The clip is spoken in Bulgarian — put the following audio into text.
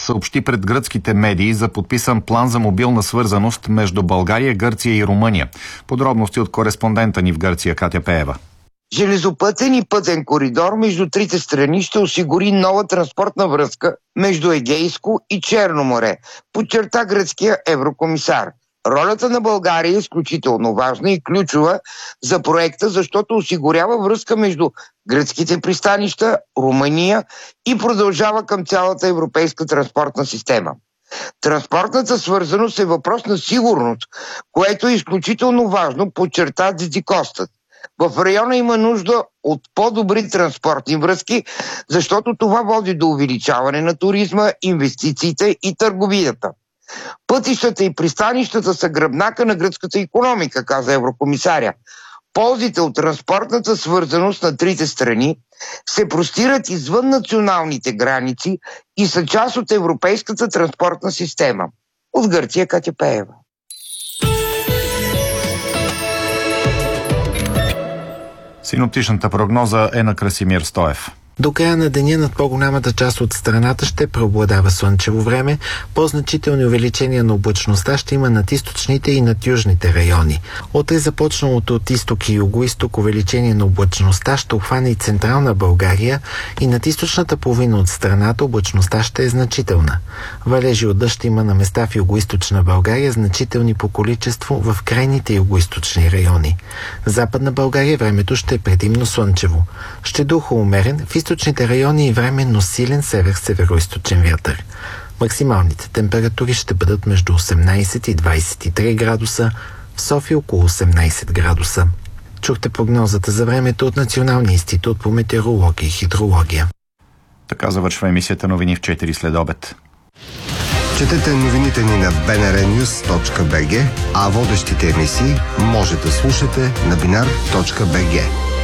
съобщи пред гръцките медии за подписан план за мобилна свързаност между България, Гърция и Румъния. Подробности от кореспондента ни в Гърция Катя Пеева. Железопътен и пътен коридор между трите страни ще осигури нова транспортна връзка между Егейско и Черно море, подчерта гръцкия еврокомисар. Ролята на България е изключително важна и ключова за проекта, защото осигурява връзка между гръцките пристанища, Румъния и продължава към цялата европейска транспортна система. Транспортната свързаност е въпрос на сигурност, което е изключително важно, подчерта Дзицикостът. В района има нужда от по-добри транспортни връзки, защото това води до увеличаване на туризма, инвестициите и търговията. Пътищата и пристанищата са гръбнака на гръцката икономика, каза еврокомисаря. Ползите от транспортната свързаност на трите страни се простират извън националните граници и са част от европейската транспортна система. От Гърция Катя Пеева. Синоптичната прогноза е на Красимир Стоев. До края на деня над по-голямата част от страната ще преобладава слънчево време. По-значителни увеличения на облачността ще има над източните и над южните райони. Утре започналото от изток и югоизток увеличение на облачността ще обхване и централна България и над източната половина от страната облачността ще е значителна. Валежи от дъжд има на места в югоизточна България, значителни по количество в крайните югоизточни райони. В Западна България времето ще е предимно слънчево. Ще духа умерен, в източните райони и временно силен север-североизточен вятър. Максималните температури ще бъдат между 18 и 23 градуса, в София около 18 градуса. Чухте прогнозата за времето от Националния институт по метеорология и хидрология. Така завършва емисията новини в 4 след обед. Четете новините ни на bnrnews.bg, а водещите емисии може да слушате на binar.bg.